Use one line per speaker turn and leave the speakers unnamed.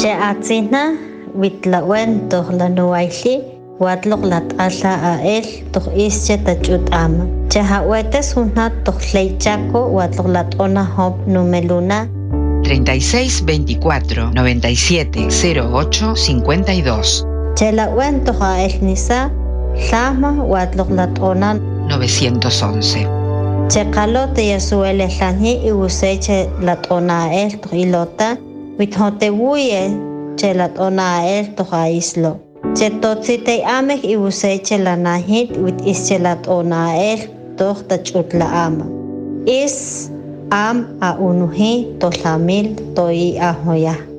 Che atzina witlawen toh la nuaili watlok lat ala ael toh ische tachut ama. Che hawetes hunat toh leichaco watlok lat ona hop numeluna
36 24 97 08 52.
Che la wen toh ael nisa Lama watlok lat ona
911.
Che kalote yasuele lani iuseche lat ona el toh ilota withote wuye che lat ona el toh aislo. Che totsite amek iuseche la nahit wit ische lat ona el toh tachut la ama. Is am a unuhi toh lamil toi ahoya.